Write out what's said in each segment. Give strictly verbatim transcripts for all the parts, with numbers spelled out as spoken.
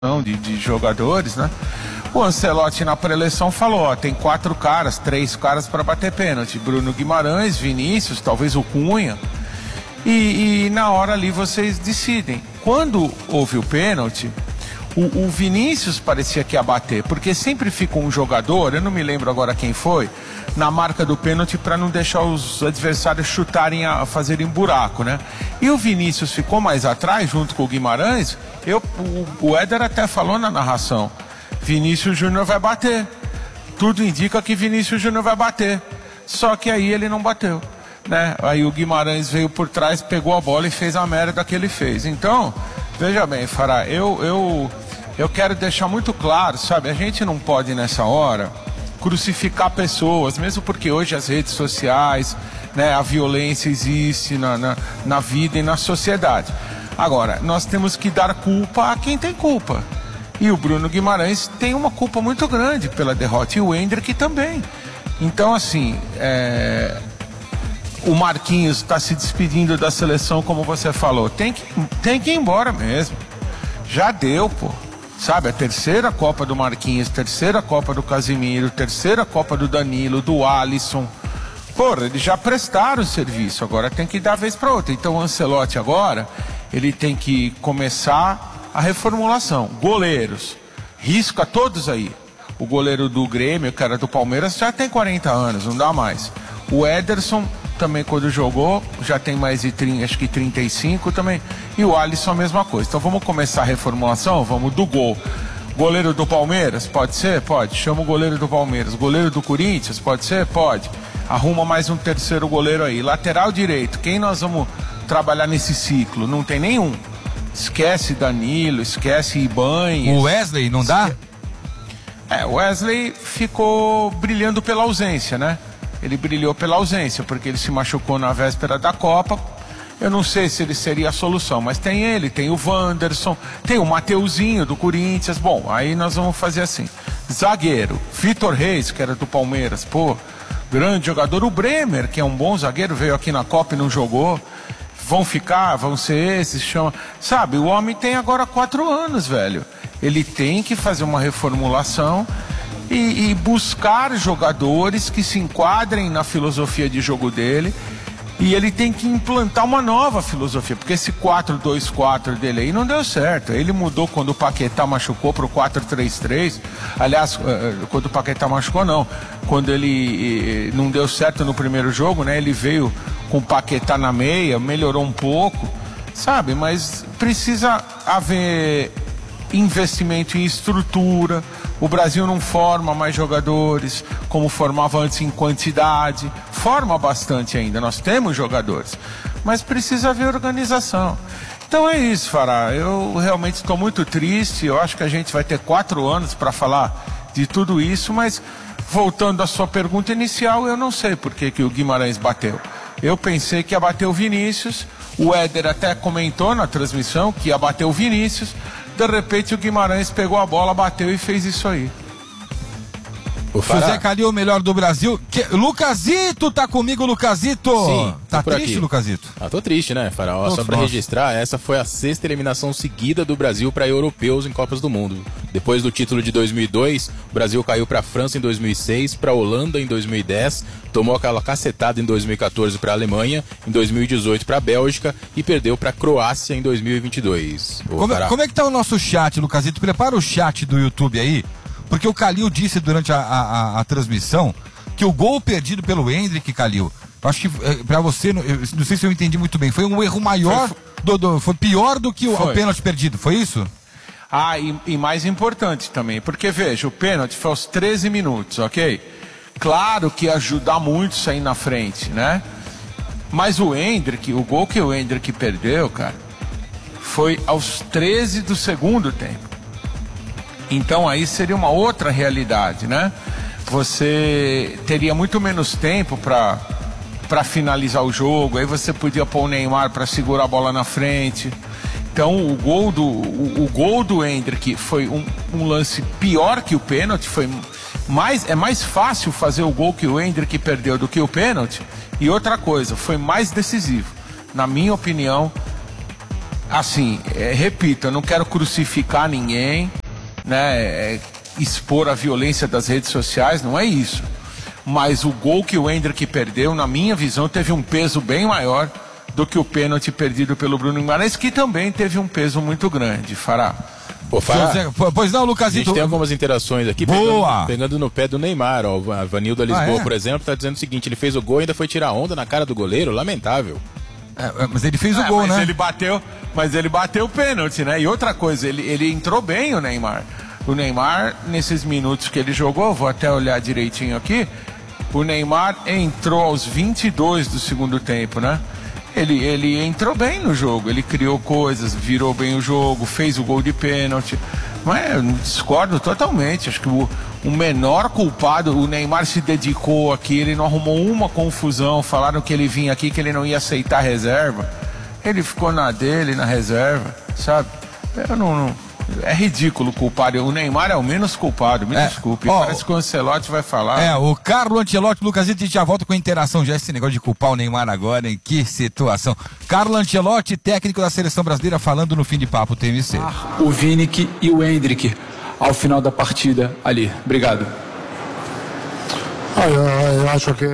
De, de jogadores, né? O Ancelotti na pré-eleição falou, ó, tem quatro caras, três caras para bater pênalti, Bruno Guimarães, Vinícius, talvez o Cunha, e, e na hora ali vocês decidem. Quando houve o pênalti, o, o Vinícius parecia que ia bater, porque sempre fica um jogador, eu não me lembro agora quem foi, na marca do pênalti para não deixar os adversários chutarem, a, a fazerem buraco, né? E o Vinícius ficou mais atrás, junto com o Guimarães. Eu, o, o Éder até falou na narração, Vinícius Júnior vai bater. Tudo indica que Vinícius Júnior vai bater. Só que aí ele não bateu, né? Aí o Guimarães veio por trás, pegou a bola e fez a merda que ele fez. Então, veja bem, Fará, eu, eu, eu quero deixar muito claro, sabe? A gente não pode nessa hora crucificar pessoas, mesmo porque hoje as redes sociais, né, a violência existe na, na, na vida e na sociedade. Agora, nós temos que dar culpa a quem tem culpa. E o Bruno Guimarães tem uma culpa muito grande pela derrota, e o Endrick também. Então, assim, é... o Marquinhos está se despedindo da seleção, como você falou. Tem que, tem que ir embora mesmo. Já deu, pô. Sabe, a terceira Copa do Marquinhos, terceira Copa do Casimiro, terceira Copa do Danilo, do Alisson. Porra, eles já prestaram o serviço, agora tem que dar vez para outra. Então o Ancelotti agora, ele tem que começar a reformulação. Goleiros, risca todos aí. O goleiro do Grêmio, que era do Palmeiras, já tem quarenta anos, não dá mais. O Ederson também, quando jogou, já tem mais de trinta, acho que trinta e cinco também. E o Alisson a mesma coisa. Então vamos começar a reformulação, vamos do gol. Goleiro do Palmeiras, pode ser? Pode. Chama o goleiro do Palmeiras. Goleiro do Corinthians, pode ser? Pode. Arruma mais um terceiro goleiro aí. Lateral direito, quem nós vamos trabalhar nesse ciclo? Não tem nenhum. Esquece Danilo, esquece Ibanez. O Wesley, não dá? É, o Wesley ficou brilhando pela ausência, né? Ele brilhou pela ausência, porque ele se machucou na véspera da Copa. Eu não sei se ele seria a solução, mas tem ele, tem o Wanderson, tem o Mateuzinho do Corinthians. Bom, aí nós vamos fazer assim. Zagueiro, Vitor Reis, que era do Palmeiras, pô, grande jogador. O Bremer, que é um bom zagueiro, veio aqui na Copa e não jogou. Vão ficar, vão ser esses, chama... Sabe, o homem tem agora quatro anos, velho. Ele tem que fazer uma reformulação e, e buscar jogadores que se enquadrem na filosofia de jogo dele. E ele tem que implantar uma nova filosofia, porque esse quatro dois quatro dele aí não deu certo. Ele mudou quando o Paquetá machucou para o quatro três três. Aliás, quando o Paquetá machucou, não. Quando ele não deu certo no primeiro jogo, né? Ele veio com o Paquetá na meia, melhorou um pouco, sabe? Mas precisa haver investimento em estrutura. O Brasil não forma mais jogadores como formava antes em quantidade. Forma bastante ainda, nós temos jogadores, mas precisa haver organização. Então é isso, Fará. Eu realmente estou muito triste. Eu acho que a gente vai ter quatro anos para falar de tudo isso, mas voltando à sua pergunta inicial, eu não sei por que, que o Guimarães bateu. Eu pensei que ia bater o Vinícius. O Éder até comentou na transmissão que ia bater o Vinícius. De repente o Guimarães pegou a bola, bateu e fez isso aí. O José Calil, o melhor do Brasil. Que... Lucasito tá comigo, Lucasito. Sim, tá por triste, aqui. Lucasito? Ah, tô triste, né, Faraó? Só pra registrar, essa foi a sexta eliminação seguida do Brasil para europeus em Copas do Mundo. Depois do título de dois mil e dois, o Brasil caiu pra França em dois mil e seis, pra Holanda em dois mil e dez, tomou aquela cacetada em dois mil e quatorze pra Alemanha, em dois mil e dezoito pra Bélgica e perdeu pra Croácia em dois mil e vinte e dois. Ô, como, como é que tá o nosso chat, Lucasito? Prepara o chat do YouTube aí. Porque o Calil disse durante a, a, a transmissão que o gol perdido pelo Endrick, Calil, eu acho que é, pra você, eu, não sei se eu entendi muito bem, foi um erro maior, foi, do, do, foi pior do que o, o pênalti perdido, foi isso? Ah, e, e mais importante também, porque veja, o pênalti foi aos treze minutos, ok? Claro que ia ajudar muito sair na frente, né? Mas o Endrick, o gol que o Endrick perdeu, cara, foi aos treze do segundo tempo. Então aí seria uma outra realidade, né? Você teria muito menos tempo para para finalizar o jogo, aí você podia pôr o Neymar para segurar a bola na frente. Então o gol do, o, o gol do Endrick foi um, um lance pior que o pênalti, foi mais, é mais fácil fazer o gol que o Endrick perdeu do que o pênalti. E outra coisa, foi mais decisivo. Na minha opinião, assim, é, repito, eu não quero crucificar ninguém, né, é, expor a violência das redes sociais, não é isso. Mas o gol que o Endrick perdeu, na minha visão, teve um peso bem maior do que o pênalti perdido pelo Bruno Guimarães, que também teve um peso muito grande, Fará. Pô, Fará, pois não, Lucasito. A gente tem algumas interações aqui. Boa! Pegando, pegando no pé do Neymar, ó. A Vanilda Lisboa, ah, é? por exemplo, tá dizendo o seguinte: ele fez o gol e ainda foi tirar onda na cara do goleiro, lamentável. É, mas ele fez o é, gol, mas né? Ele bateu, mas ele bateu o pênalti, né? E outra coisa, ele, ele entrou bem, o Neymar. O Neymar, nesses minutos que ele jogou, vou até olhar direitinho aqui, o Neymar entrou aos vinte e dois do segundo tempo, né? Ele, ele entrou bem no jogo, ele criou coisas, virou bem o jogo, fez o gol de pênalti. Mas eu discordo totalmente, acho que o, o menor culpado, o Neymar se dedicou aqui, ele não arrumou uma confusão, falaram que ele vinha aqui, que ele não ia aceitar reserva. Ele ficou na dele, na reserva, sabe? Eu não... não... É ridículo culpar. O Neymar é o menos culpado, me é, desculpe. Ó, parece que o Ancelotti vai falar. É, o Carlo Ancelotti, Lucasito, a gente já volta com a interação. Já esse negócio de culpar o Neymar agora, hein? Que situação. Carlo Ancelotti, técnico da Seleção Brasileira, falando no Fim de Papo T M C. O Vinic e o Endrick ao final da partida ali. Obrigado. Ah, eu, eu acho que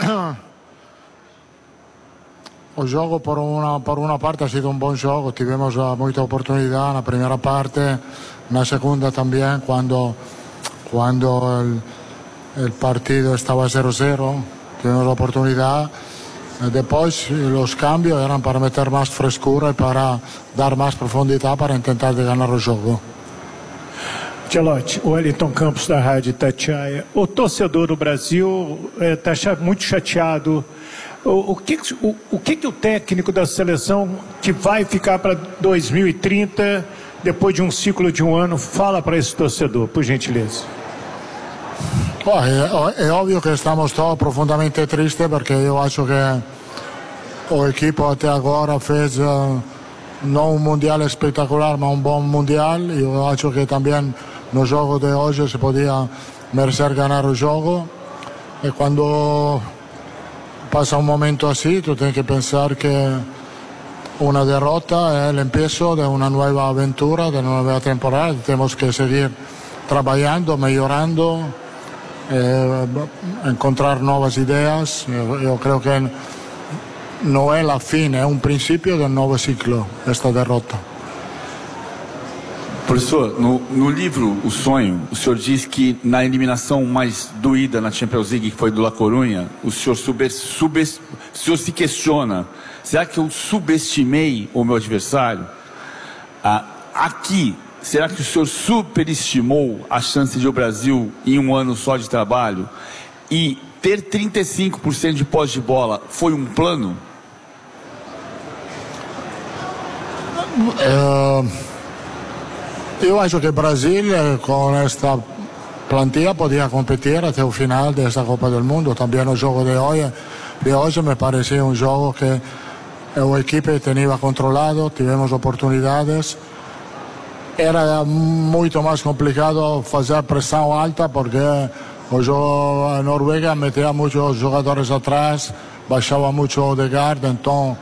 o jogo, por uma, por uma parte, ha sido um bom jogo. Tivemos muita oportunidade na primeira parte, na segunda também, quando, quando o partido estava zero a zero. Tivemos oportunidade. Depois, os cambios eram para meter mais frescura e para dar mais profundidade para tentar de ganhar o jogo. Ancelotti, o Wellington Campos da Rádio Itatiaia. O torcedor do Brasil está é, muito chateado. O, o, que, o, o que que o técnico da seleção que vai ficar para dois mil e trinta, depois de um ciclo de um ano, fala para esse torcedor, por gentileza? Bom, é, é óbvio que estamos todos profundamente tristes, porque eu acho que o equipo até agora fez uh, não um mundial espetacular, mas um bom mundial. Eu acho que também no jogo de hoje se podia merecer ganhar o jogo. E quando passa um momento assim, tu tens que pensar que uma derrota é o início de uma nova aventura, de uma nova temporada. Temos que seguir trabalhando, melhorando, eh, encontrar novas ideias. Eu, eu creio que não é a fim, é um princípio de um novo ciclo, esta derrota. Professor, no, no livro O Sonho, o senhor diz que na eliminação mais doída na Champions League, que foi do La Coruña, o senhor, sub, sub, o senhor se questiona, será que eu subestimei o meu adversário? Ah, aqui, será que o senhor superestimou a chance de o Brasil, em um ano só de trabalho, e ter trinta e cinco por cento de posse de bola foi um plano? Uh... Eu acho que o Brasil, com esta plantilla, podia competir até o final desta Copa do Mundo. Também o jogo de hoje, de hoje me parecia um jogo que a equipe tinha controlado, tivemos oportunidades. Era muito mais complicado fazer pressão alta, porque o jogo, a Noruega metia muitos jogadores atrás, baixava muito o Odegaard, então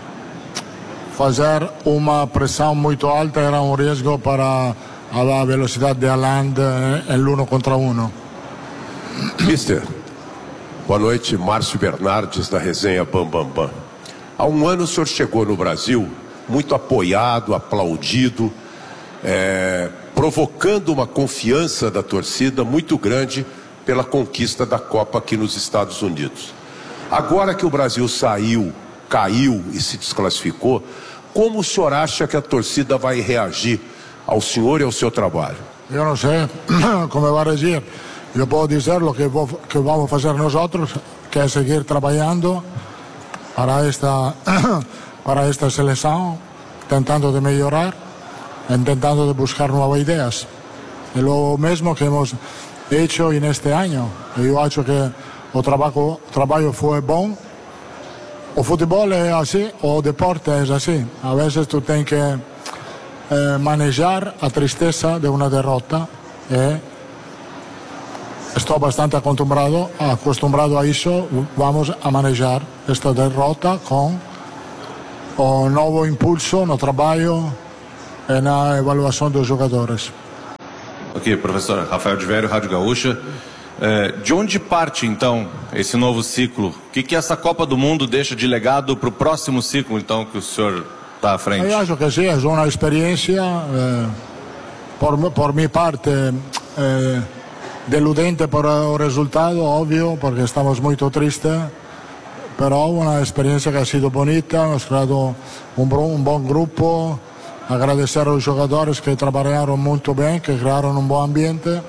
fazer uma pressão muito alta era um risco para a velocidade de Haaland em um contra um. Mister, boa noite, Márcio Bernardes da resenha Bam Bam Bam. Há um ano o senhor chegou no Brasil muito apoiado, aplaudido, é, provocando uma confiança da torcida muito grande pela conquista da Copa aqui nos Estados Unidos. Agora que o Brasil saiu, caiu e se desclassificou, como o senhor acha que a torcida vai reagir ao senhor e ao seu trabalho? Eu não sei como vai reagir. Eu posso dizer o que, vou, que vamos fazer nós outros, que é seguir trabalhando para esta, para esta seleção, tentando de melhorar, tentando de buscar novas ideias. É o mesmo que hemos hecho neste ano. Eu acho que o trabalho, o trabalho foi bom. O futebol é assim, o deporte é assim. A vezes tu tens que eh, manejar a tristeza de uma derrota. Eh. Estou bastante acostumbrado, acostumbrado a isso. Vamos a manejar esta derrota com um novo impulso no trabalho e na avaliação dos jogadores. Ok, professor Rafael de Vério, Rádio Gaúcha. É, de onde parte, então, esse novo ciclo? O que, que essa Copa do Mundo deixa de legado para o próximo ciclo, então, que o senhor está à frente? Eu acho que sim, é uma experiência, eh, por, por minha parte, eh, deludente por o resultado, óbvio, porque estamos muito tristes, però uma experiência que ha sido bonita, hemos creado um, um bom grupo, agradecer aos jogadores que trabalharam muito bem, que criaram um bom ambiente.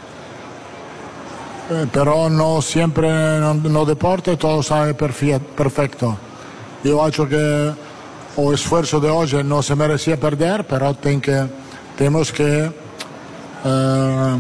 Però non sempre no deporte todo sai perfetto. Io acho que o esfuerzo de hoy no se merecía perder, pero ten que, tenemos que eh,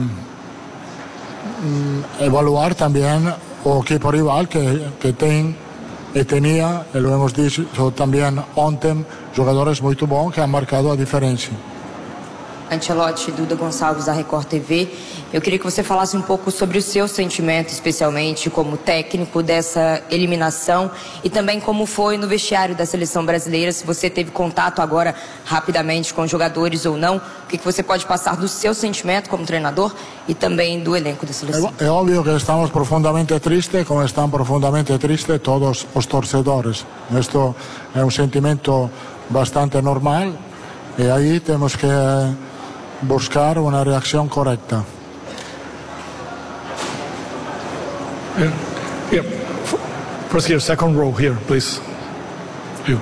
evaluar también o equipo rival que, que tem e tenía, e lo hemos dicho también ontem, jogadores muito bons que han marcado a diferença. Ancelotti, Duda Gonçalves da Record T V. Eu queria que você falasse um pouco sobre o seu sentimento, especialmente como técnico dessa eliminação e também como foi no vestiário da seleção brasileira, se você teve contato agora rapidamente com jogadores ou não, o que você pode passar do seu sentimento como treinador e também do elenco da seleção. É, é óbvio que estamos profundamente tristes, como estão profundamente tristes todos os torcedores. Isto é um sentimento bastante normal e aí temos que buscar una reacción correcta. Yeah. Yeah. First here, second row here, please. You.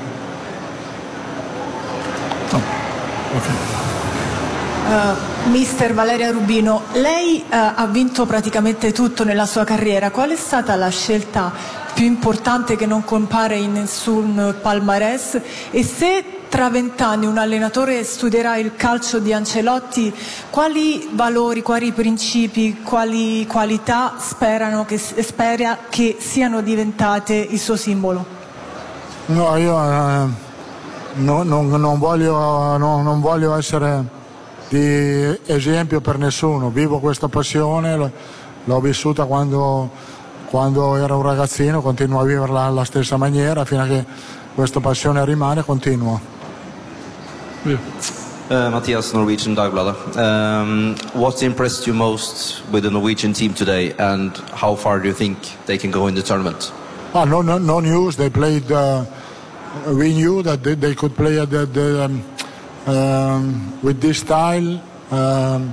Oh. Okay. Uh, Mister Valeria Rubino, lei uh, ha vinto praticamente tutto nella sua carriera. Qual è stata la scelta più importante che non compare in nessun palmarès? E se tra vent'anni un allenatore studierà il calcio di Ancelotti, quali valori, quali principi, quali qualità sperano che, spera che siano diventate il suo simbolo? No, io eh, no, no, non, voglio, no, non voglio essere di esempio per nessuno. Vivo questa passione, l'ho vissuta quando, quando ero un ragazzino, continuo a viverla alla stessa maniera fino a che questa passione rimane, continuo. Yeah. Uh, Mathias, Norwegian Dagbladet. Um, what impressed you most with the Norwegian team today, and how far do you think they can go in the tournament? Oh, no, no, no news. They played. Uh, we knew that they, they could play at the, the, um, um, with this style. Um,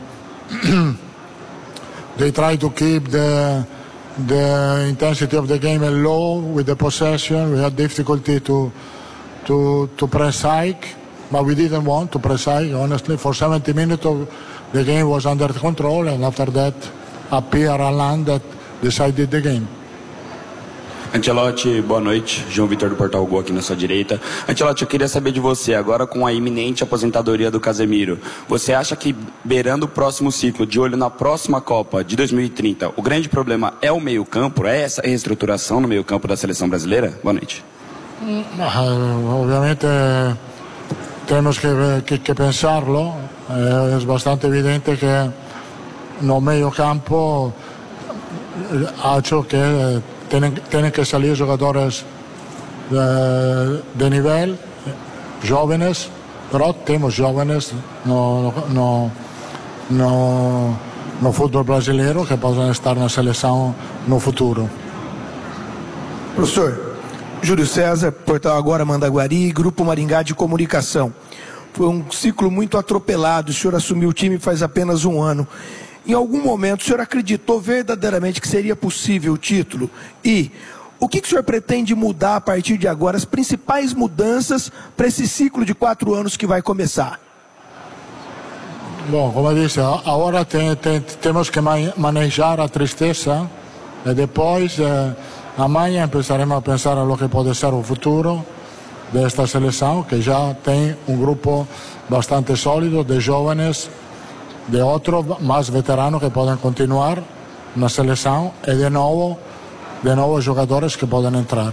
they try to keep the the intensity of the game low with the possession. We had difficulty to to to press high. But we didn't want to press high, honestly. For seventy minutes of the game was under control, and after that appeared Alan that decided the game. Ancelotti, boa noite. João Vitor do Portal Gol aqui na sua direita. Ancelotti, eu queria saber de você, agora com a iminente aposentadoria do Casemiro, você acha que, beirando o próximo ciclo, de olho na próxima Copa de dois mil e trinta, o grande problema é o meio-campo, é essa reestruturação no meio-campo da seleção brasileira? Boa noite. Uh, obviamente tenemos que, que, que pensarlo. Eh, es bastante evidente que no medio campo ha hecho que eh, tienen, tienen que salir jugadores de, de nivel, jóvenes, pero tenemos jóvenes no, no, no, no fútbol brasileiro que possam estar na seleção no futuro. Professor, Júlio César, Portal Agora, Mandaguari, Grupo Maringá de Comunicação. Foi um ciclo muito atropelado, o senhor assumiu o time faz apenas um ano. Em algum momento, o senhor acreditou verdadeiramente que seria possível o título? E o que, que o senhor pretende mudar a partir de agora, as principais mudanças para esse ciclo de quatro anos que vai começar? Bom, como eu disse, agora tem, tem, temos que manejar a tristeza e depois... Eh, amanhã empezaremos a pensar en lo que pode ser o futuro desta seleção, que já tem um grupo bastante sólido de jovens, de outros mais veteranos que podem continuar na seleção e de novo, de novos jogadores que podem entrar.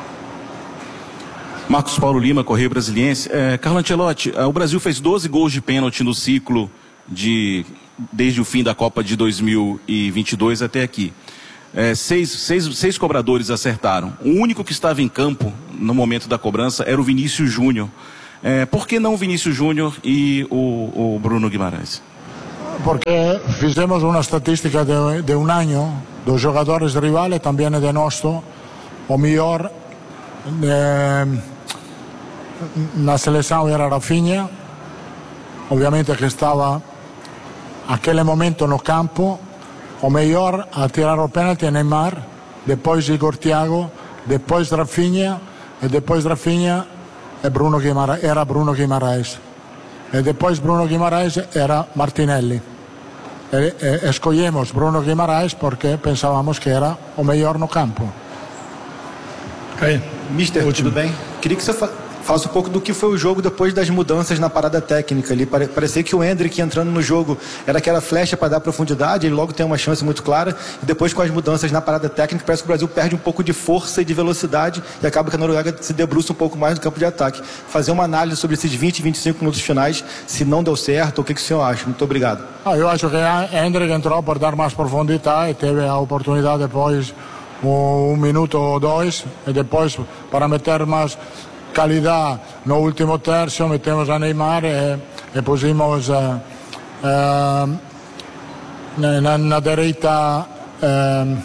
Marcos Paulo Lima, Correio Brasiliense. É, Carlo Ancelotti, o Brasil fez doze gols de pênalti no ciclo de, desde o fim da Copa de dois mil e vinte e dois até aqui. É, seis, seis, seis cobradores acertaram. O único que estava em campo no momento da cobrança era o Vinícius Júnior. É, por que não o Vinícius Júnior e o, o Bruno Guimarães? Porque fizemos uma estatística de, de um ano dos jogadores rivales, também de nosso, o melhor eh, na seleção era Rafinha, obviamente que estava naquele momento no campo, o melhor a tirar o pênalti é Neymar, depois Igor Thiago, depois Rafinha, e depois Rafinha é Bruno Guimarães, era Bruno Guimarães. E depois Bruno Guimarães era Martinelli. E, e, escolhemos Bruno Guimarães porque pensávamos que era o melhor no campo. Okay. Mister, tudo bem? Queria que você falasse um pouco do que foi o jogo depois das mudanças na parada técnica ali. Parecia que o Endrick entrando no jogo era aquela flecha para dar profundidade, ele logo tem uma chance muito clara, e depois com as mudanças na parada técnica parece que o Brasil perde um pouco de força e de velocidade e acaba que a Noruega se debruça um pouco mais no campo de ataque. Fazer uma análise sobre esses vinte, vinte e cinco minutos finais, se não deu certo, o que, que o senhor acha? Muito obrigado. Ah, eu acho que Endrick entrou para dar mais profundidade e teve a oportunidade depois um minuto ou dois, e depois para meter mais qualidade no último terço metemos a Neymar e, e pusimos uh, uh, na, na direita uh,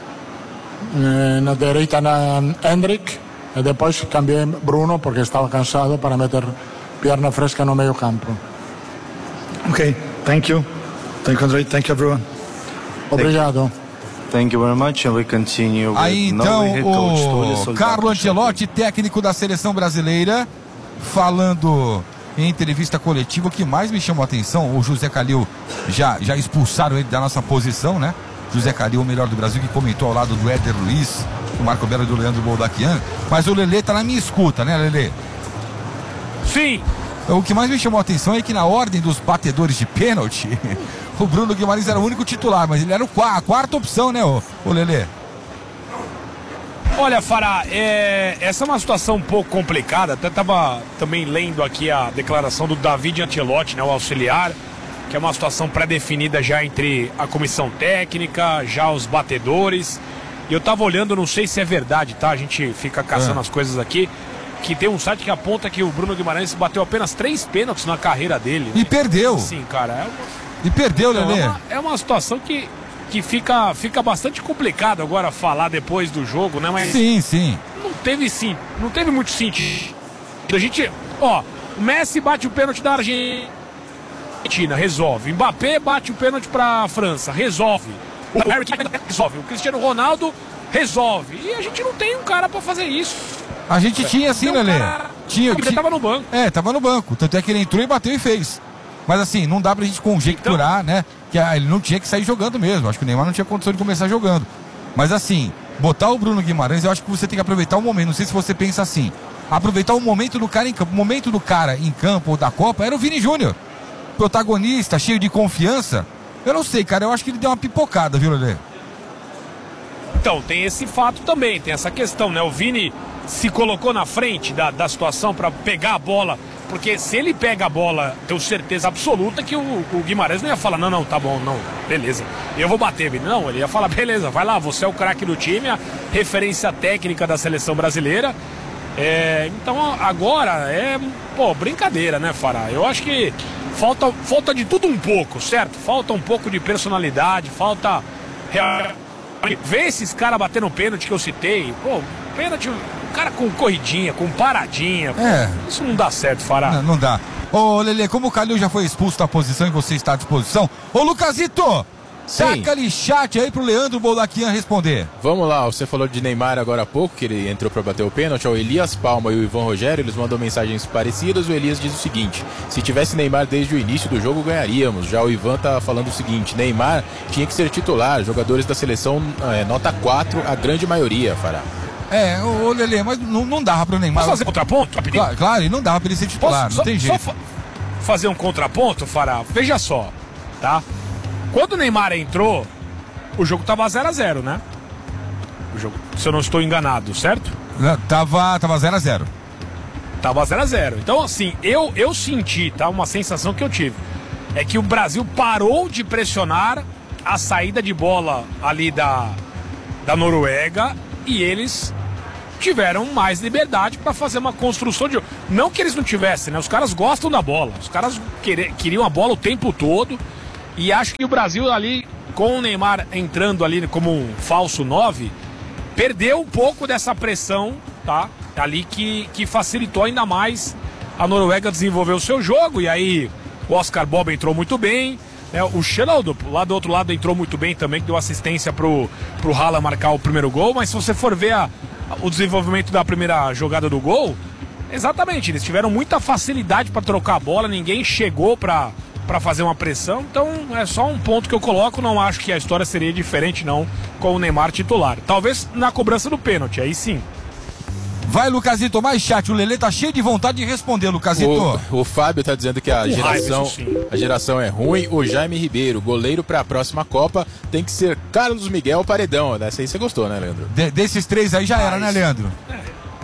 na direita na Endrick e depois cambiei Bruno porque estava cansado para meter perna fresca no meio campo. Ok, thank you. Thank you, Andrei. Thank you, everyone. Obrigado. Thank you very much, and we continue with Aí então o Carlo Ancelotti, técnico da seleção brasileira, falando em entrevista coletiva. O que mais me chamou a atenção, o José Calil, já, já expulsaram ele da nossa posição, né? José Calil, o melhor do Brasil, que comentou ao lado do Éder Luiz, do Marco Belo e do Leandro Boldaquian. Mas o Lelê tá na minha escuta, né, Lelê? Sim. O que mais me chamou a atenção é que na ordem dos batedores de pênalti, o Bruno Guimarães era o único titular, mas ele era o qu a quarta opção, né, o, o Lelê? Olha, Fará, é, essa é uma situação um pouco complicada. Até estava também lendo aqui a declaração do David Ancelotti, né, o auxiliar, que é uma situação pré-definida já entre a comissão técnica, já os batedores. E eu estava olhando, não sei se é verdade, tá? A gente fica caçando é. as coisas aqui. Que tem um site que aponta que o Bruno Guimarães bateu apenas três pênaltis na carreira dele. E né? perdeu. Sim, cara. É uma... E perdeu, então, Lelê. É uma, é uma situação que, que fica, fica bastante complicado agora falar depois do jogo, né? Mas sim, sim. Não teve sim, não teve muito sentido. A gente, ó, o Messi bate o pênalti da Argentina, resolve. Mbappé bate o pênalti pra França, resolve. O Harry Kane resolve. O Cristiano Ronaldo resolve. E a gente não tem um cara pra fazer isso. A gente tinha sim, Lelê. Um cara... Tinha, ele tava no banco. É, tava no banco. Tanto é que ele entrou e bateu e fez. Mas assim, não dá pra gente conjecturar, então... né? Que ah, ele não tinha que sair jogando mesmo. Acho que o Neymar não tinha condição de começar jogando. Mas assim, botar o Bruno Guimarães, eu acho que você tem que aproveitar o momento. Não sei se você pensa assim. Aproveitar o momento do cara em campo. O momento do cara em campo ou da Copa era o Vini Júnior. Protagonista, cheio de confiança. Eu não sei, cara. Eu acho que ele deu uma pipocada, viu, Lelê? Então, tem esse fato também. Tem essa questão, né? O Vini se colocou na frente da, da situação para pegar a bola, porque se ele pega a bola, tenho certeza absoluta que o, o Guimarães não ia falar, não, não, tá bom, não, beleza, eu vou bater, Vini. Não, ele ia falar, beleza, vai lá, você é o craque do time, a referência técnica da seleção brasileira. É, então agora é, pô, brincadeira, né, Fará? Eu acho que falta, falta de tudo um pouco, certo? Falta um pouco de personalidade, falta ver esses caras batendo pênalti que eu citei, pô, pênalti, cara com corridinha, com paradinha. É. Isso não dá certo, Fará. Não, não dá. Ô, Lelê, como o Calil já foi expulso da posição e você está à disposição, ô, Lucasito, taca-lhe chat aí pro Leandro Boldaquian responder. Vamos lá, você falou de Neymar agora há pouco, que ele entrou para bater o pênalti. O Elias Palma e o Ivan Rogério, eles mandam mensagens parecidas. O Elias diz o seguinte: se tivesse Neymar desde o início do jogo, ganharíamos. Já o Ivan tá falando o seguinte: Neymar tinha que ser titular. Jogadores da seleção, é, nota quatro, a grande maioria, Fará. É, ô Lelê, mas não, não dava pro Neymar. Posso fazer contraponto, rapidinho? Claro, claro, e não dava pra ele ser titular, Posso, não só, tem jeito. Só fa fazer um contraponto, Fará? Veja só, tá? Quando o Neymar entrou, o jogo tava zero a zero, né? O jogo, se eu não estou enganado, certo? Não, tava tava zero a zero. Tava zero a zero. Então, assim, eu, eu senti, tá? Uma sensação que eu tive. É que o Brasil parou de pressionar a saída de bola ali da, da Noruega e eles tiveram mais liberdade para fazer uma construção de jogo. Não que eles não tivessem, né? Os caras gostam da bola. Os caras quer, queriam a bola o tempo todo. E acho que o Brasil ali, com o Neymar entrando ali como um falso nove, perdeu um pouco dessa pressão, tá? Ali que, que facilitou ainda mais a Noruega desenvolver o seu jogo. E aí o Oscar Bob entrou muito bem. Né? O Schneider, lá do outro lado, entrou muito bem também, que deu assistência pro, pro Haaland marcar o primeiro gol. Mas se você for ver a o desenvolvimento da primeira jogada do gol, exatamente, eles tiveram muita facilidade para trocar a bola, ninguém chegou para para fazer uma pressão, então é só um ponto que eu coloco. Não acho que a história seria diferente não com o Neymar titular, talvez na cobrança do pênalti, aí sim. Vai, Lucazito, mais chat. O Lelê tá cheio de vontade de responder, Lucazito. O, o Fábio tá dizendo que a geração, a geração é ruim. O Jaime Ribeiro, goleiro pra próxima Copa, tem que ser Carlos Miguel Paredão. Dessa aí você gostou, né, Leandro? De, desses três aí já era, né, Leandro? É.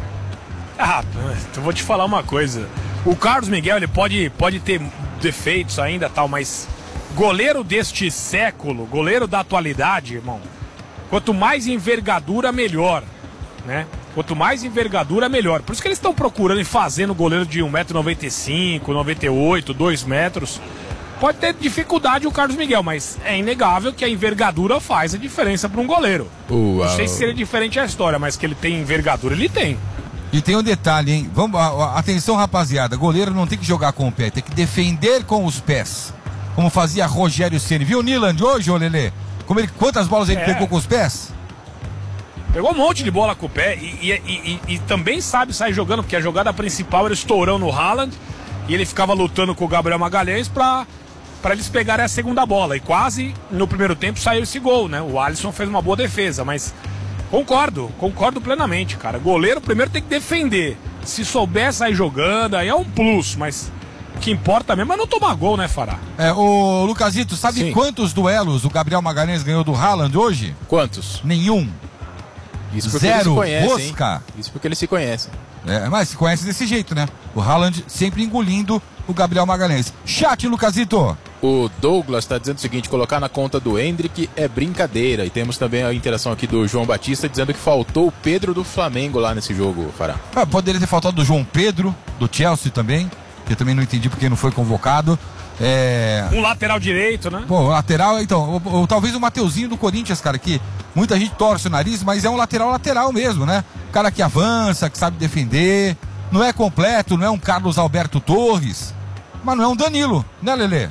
Ah, eu vou te falar uma coisa. O Carlos Miguel, ele pode, pode ter defeitos ainda, tal, mas goleiro deste século, goleiro da atualidade, irmão, quanto mais envergadura, melhor, né? Quanto mais envergadura, melhor. Por isso que eles estão procurando e fazendo goleiro de um metro e noventa e cinco, noventa e oito, dois metros. Pode ter dificuldade o Carlos Miguel, mas é inegável que a envergadura faz a diferença para um goleiro. Uau. Não sei se seria diferente a história, mas que ele tem envergadura, ele tem. E tem um detalhe, hein? Vamos, atenção, rapaziada. Goleiro não tem que jogar com o pé, tem que defender com os pés. Como fazia Rogério Ceni. Viu o Niland hoje, ô Lelê? Como ele, quantas bolas ele é. pegou com os pés? Pegou um monte de bola com o pé e, e, e, e, e também sabe sair jogando, porque a jogada principal era estourão no Haaland e ele ficava lutando com o Gabriel Magalhães pra, pra eles pegarem a segunda bola. E quase no primeiro tempo saiu esse gol, né? O Alisson fez uma boa defesa, mas concordo, concordo plenamente, cara. Goleiro primeiro tem que defender. Se souber sair jogando, aí é um plus, mas o que importa mesmo é não tomar gol, né, Fará? É, o Lucazito, sabe Sim. quantos duelos o Gabriel Magalhães ganhou do Haaland hoje? Quantos? Nenhum. Isso porque Zero, eles se conhecem, rosca. Hein? Isso porque eles se conhecem. É, mas se conhece desse jeito, né? O Haaland sempre engolindo o Gabriel Magalhães. Chat, Lucazito. O Douglas está dizendo o seguinte: colocar na conta do Hendrick é brincadeira. E temos também a interação aqui do João Batista dizendo que faltou o Pedro do Flamengo lá nesse jogo, Fará. Ah, poderia ter faltado do João Pedro, do Chelsea também, que eu também não entendi porque não foi convocado. É... Um lateral direito, né? Pô, lateral, então, ou, ou, talvez o Mateuzinho do Corinthians, cara, que muita gente torce o nariz, mas é um lateral lateral mesmo, né? Cara que avança, que sabe defender, não é completo, não é um Carlos Alberto Torres, mas não é um Danilo, né, Lelê?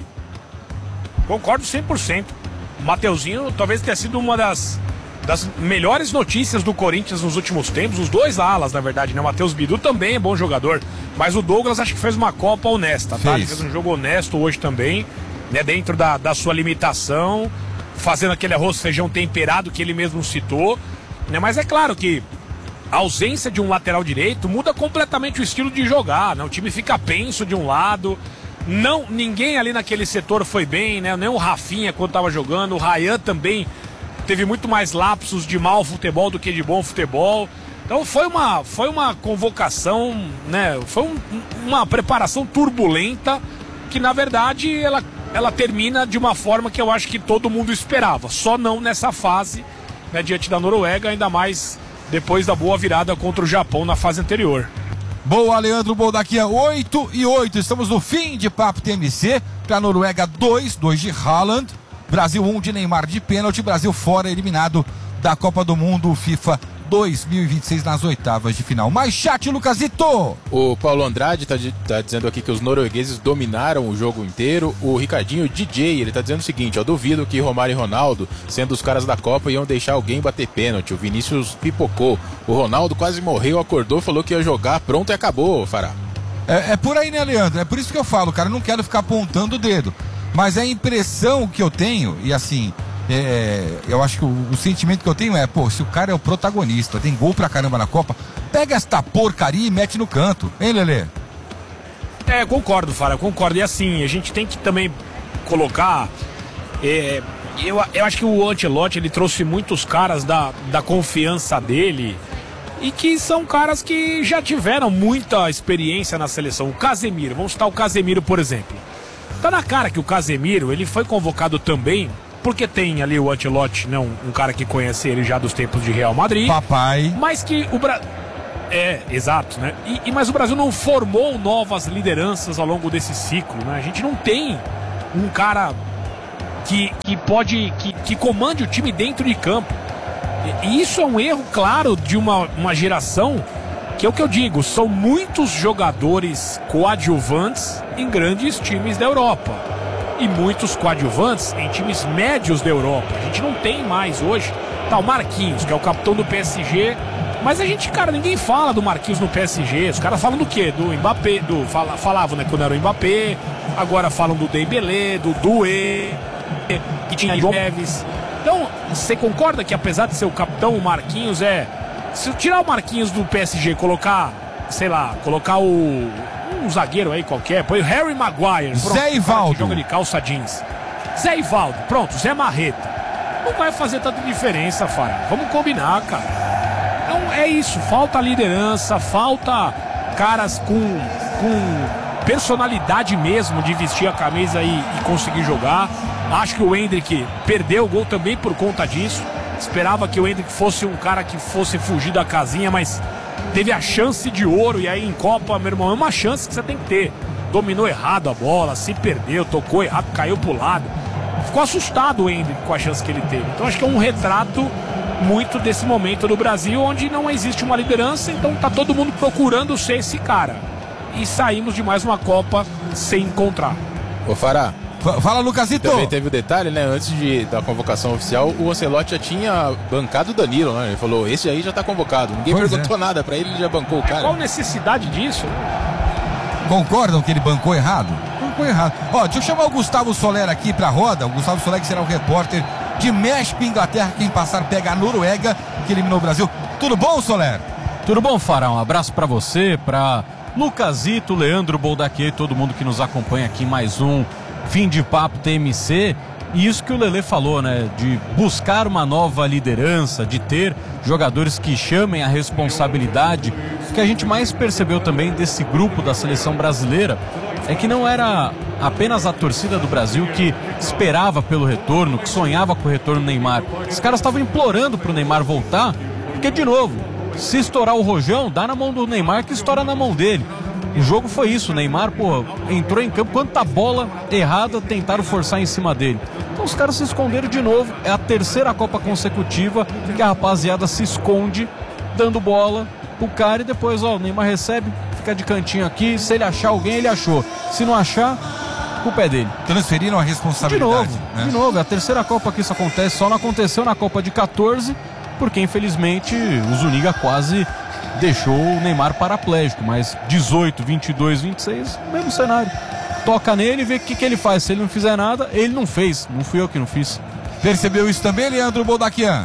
Concordo cem por cento. O Mateuzinho talvez tenha sido uma das, das melhores notícias do Corinthians nos últimos tempos, os dois alas, na verdade, né? O Matheus Bidu também é bom jogador, mas o Douglas acho que fez uma Copa honesta, tá? Ele fez um jogo honesto hoje também, né? Dentro da, da sua limitação, fazendo aquele arroz feijão temperado que ele mesmo citou, né? Mas é claro que a ausência de um lateral direito muda completamente o estilo de jogar, né? O time fica penso de um lado, não, ninguém ali naquele setor foi bem, né? Nem o Rafinha quando estava jogando, o Ryan também teve muito mais lapsos de mau futebol do que de bom futebol. Então foi uma, foi uma convocação, né? Foi um, uma preparação turbulenta que, na verdade, ela, ela termina de uma forma que eu acho que todo mundo esperava. Só não nessa fase, né, diante da Noruega, ainda mais depois da boa virada contra o Japão na fase anterior. Boa, Leandro, bom, daqui a oito e oito. Estamos no fim de Papo T M C. Para a Noruega, dois, dois de Haaland. Brasil um de Neymar de pênalti. Brasil fora, eliminado da Copa do Mundo FIFA dois mil e vinte e seis nas oitavas de final. Mais chat, Lucazito! O Paulo Andrade tá, tá dizendo aqui que os noruegueses dominaram o jogo inteiro. O Ricardinho D J, ele tá dizendo o seguinte: eu duvido que Romário e Ronaldo, sendo os caras da Copa, iam deixar alguém bater pênalti. O Vinícius pipocou. O Ronaldo quase morreu, acordou, falou que ia jogar, pronto e acabou, Fará. É, é por aí, né, Leandro? É por isso que eu falo, cara, eu não quero ficar apontando o dedo. Mas a impressão que eu tenho, e assim, é, eu acho que o, o sentimento que eu tenho é, pô, se o cara é o protagonista, tem gol pra caramba na Copa, pega esta porcaria e mete no canto, hein, Lelê? É, concordo, Fara, concordo. E assim, a gente tem que também colocar, é, eu, eu acho que o Ancelotti, ele trouxe muitos caras da, da confiança dele, e que são caras que já tiveram muita experiência na seleção. O Casemiro, vamos citar o Casemiro, por exemplo. Tá na cara que o Casemiro, ele foi convocado também porque tem ali o Ancelotti, né, um, um cara que conhece ele já dos tempos de Real Madrid. Papai. Mas que o, Bra É, exato, né? E, e, mas o Brasil não formou novas lideranças ao longo desse ciclo, né? A gente não tem um cara que, que pode, que, que comande o time dentro de campo. E, e isso é um erro, claro, de uma, uma geração que é o que eu digo, são muitos jogadores coadjuvantes em grandes times da Europa. E muitos coadjuvantes em times médios da Europa. A gente não tem mais hoje. Tá o Marquinhos, que é o capitão do P S G. Mas a gente, cara, ninguém fala do Marquinhos no P S G. Os caras falam do quê? Do Mbappé, do, fala, falavam, né, quando era o Mbappé. Agora falam do Dembélé, do Doué, que tinha João Neves. Então, você concorda que apesar de ser o capitão, o Marquinhos é... Se eu tirar o Marquinhos do P S G e colocar, sei lá, colocar o... um zagueiro aí qualquer, põe o Harry Maguire. Pronto, Zé Ivaldo. Joga de calça jeans. Zé Ivaldo, pronto, Zé Marreta. Não vai fazer tanta diferença, Fara. Vamos combinar, cara. Então é isso, falta liderança, falta caras com, com personalidade mesmo de vestir a camisa e, e conseguir jogar. Acho que o Endrick perdeu o gol também por conta disso. Esperava que o Endrick fosse um cara que fosse fugir da casinha, mas teve a chance de ouro. E aí em Copa, meu irmão, é uma chance que você tem que ter. Dominou errado a bola, se perdeu, tocou errado, caiu pro lado. Ficou assustado o Endrick com a chance que ele teve. Então acho que é um retrato muito desse momento do Brasil, onde não existe uma liderança, então tá todo mundo procurando ser esse cara. E saímos de mais uma Copa sem encontrar. Ô Fará, fala, Lucasito. Também teve o detalhe, né? Antes de, da convocação oficial, o Ancelotti já tinha bancado o Danilo, né? Ele falou, esse aí já tá convocado. Ninguém pois perguntou é. nada pra ele, ele já bancou o cara. Qual necessidade disso? Concordam que ele bancou errado? Bancou errado. Ó, deixa eu chamar o Gustavo Soler aqui pra roda. O Gustavo Soler que será o repórter de México e Inglaterra. Quem passar pega a Noruega, que eliminou o Brasil. Tudo bom, Soler? Tudo bom, Fará? Um abraço pra você, pra Lucasito, Leandro Boldaquê, todo mundo que nos acompanha aqui em mais um Fim de Papo T M C. E isso que o Lelê falou, né? De buscar uma nova liderança, de ter jogadores que chamem a responsabilidade. O que a gente mais percebeu também desse grupo da seleção brasileira é que não era apenas a torcida do Brasil que esperava pelo retorno, que sonhava com o retorno do Neymar. Os caras estavam implorando pro Neymar voltar, porque, de novo, se estourar o rojão, dá na mão do Neymar que estoura na mão dele. O jogo foi isso, o Neymar, pô, entrou em campo, quanta bola errada tentaram forçar em cima dele. Então os caras se esconderam de novo, é a terceira Copa consecutiva que a rapaziada se esconde, dando bola pro cara e depois, ó, o Neymar recebe, fica de cantinho aqui, se ele achar alguém, ele achou. Se não achar, o pé dele. Transferiram a responsabilidade. De novo, né? de novo, é a terceira Copa que isso acontece, só não aconteceu na Copa de quatorze, porque infelizmente o Zuniga quase deixou o Neymar paraplégico, mas dezoito, vinte e dois, vinte e seis, mesmo cenário. Toca nele e vê o que, que ele faz. Se ele não fizer nada, ele não fez. Não fui eu que não fiz. Percebeu isso também, Leandro Boldaquian?